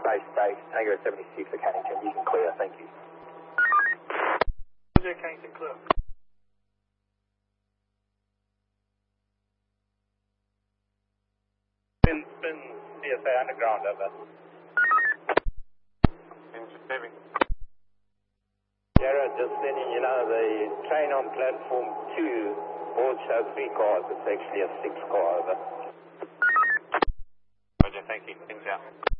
Base State, Tango 76 at Cannington. You can clear, thank you. Roger, Cannington clear. Spin CSA underground, over. Interceiving. Jared, just letting you know, the train on platform 2 board show 3 cars. It's actually a 6 car, over. Roger, thank you. Things out.